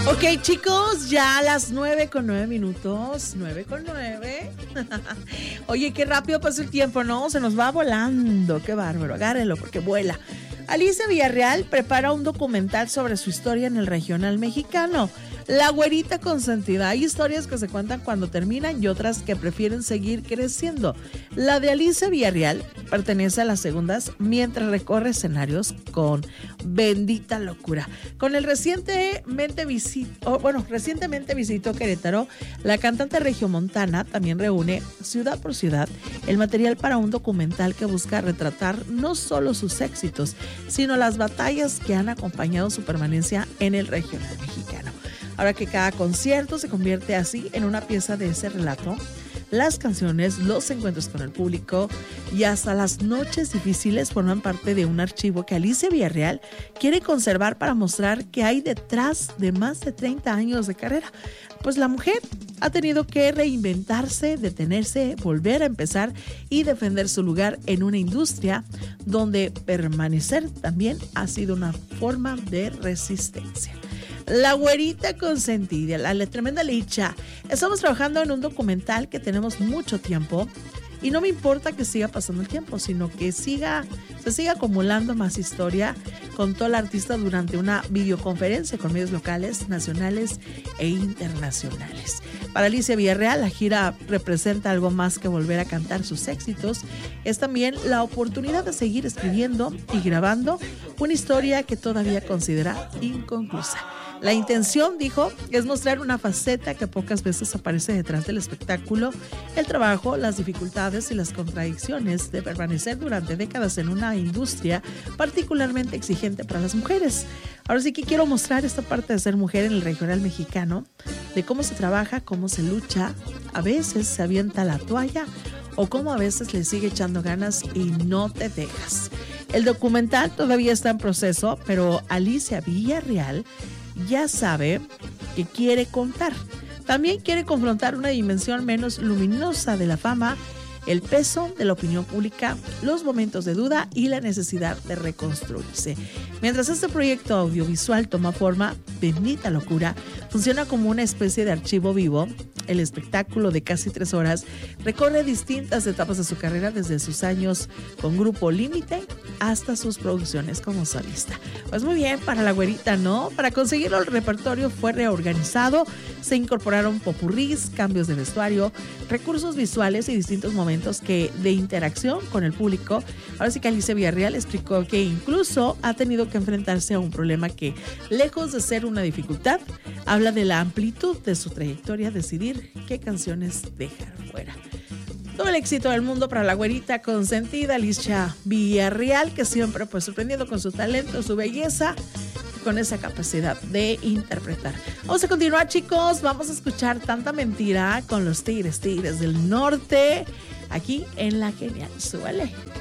Ok, chicos, ya a las 9:09, 9:09. Oye, qué rápido pasa el tiempo, ¿no? Se nos va volando, qué bárbaro, agárrenlo porque vuela. Alicia Villarreal prepara un documental sobre su historia en el regional mexicano. La güerita consentida. Hay historias que se cuentan cuando terminan y otras que prefieren seguir creciendo. La de Alicia Villarreal pertenece a las segundas mientras recorre escenarios con Bendita Locura. Con el recientemente visitó Querétaro, la cantante regiomontana también reúne ciudad por ciudad el material para un documental que busca retratar no solo sus éxitos, sino las batallas que han acompañado su permanencia en el regional mexicano. Ahora que cada concierto se convierte así en una pieza de ese relato, las canciones, los encuentros con el público y hasta las noches difíciles forman parte de un archivo que Alicia Villarreal quiere conservar para mostrar qué hay detrás de más de 30 años de carrera. Pues la mujer ha tenido que reinventarse, detenerse, volver a empezar y defender su lugar en una industria donde permanecer también ha sido una forma de resistencia. La güerita consentida, la tremenda Licha. Estamos trabajando en un documental que tenemos mucho tiempo y no me importa que siga pasando el tiempo, sino que se siga acumulando más historia. Contó la artista durante una videoconferencia con medios locales, nacionales e internacionales. Para Alicia Villarreal, la gira representa algo más que volver a cantar sus éxitos. Es también la oportunidad de seguir escribiendo y grabando una historia que todavía considera inconclusa. La intención, dijo, es mostrar una faceta que pocas veces aparece detrás del espectáculo, el trabajo, las dificultades y las contradicciones de permanecer durante décadas en una industria particularmente exigente para las mujeres. Ahora sí que quiero mostrar esta parte de ser mujer en el regional mexicano, de cómo se trabaja, cómo se lucha, a veces se avienta la toalla o cómo a veces le sigue echando ganas y no te dejas. El documental todavía está en proceso, pero Alicia Villarreal ya sabe que quiere contar. También quiere confrontar una dimensión menos luminosa de la fama, el peso de la opinión pública, los momentos de duda y la necesidad de reconstruirse. Mientras este proyecto audiovisual toma forma, Bendita Locura funciona como una especie de archivo vivo. El espectáculo de casi 3 horas recorre distintas etapas de su carrera, desde sus años con Grupo Límite hasta sus producciones como solista. Pues muy bien, para la güerita, ¿no? Para conseguirlo, el repertorio fue reorganizado, se incorporaron popurrís, cambios de vestuario, recursos visuales y distintos momentos de interacción con el público. Ahora sí que Alicia Villarreal explicó que incluso ha tenido que enfrentarse a un problema que, lejos de ser una dificultad, habla de la amplitud de su trayectoria, decidir qué canciones dejar fuera. Todo el éxito del mundo para la güerita consentida, Alicia Villarreal, que siempre pues sorprendiendo con su talento, su belleza, con esa capacidad de interpretar. Vamos a continuar, chicos, vamos a escuchar Tanta Mentira con los Tigres del Norte, aquí en La Genial. Súbale.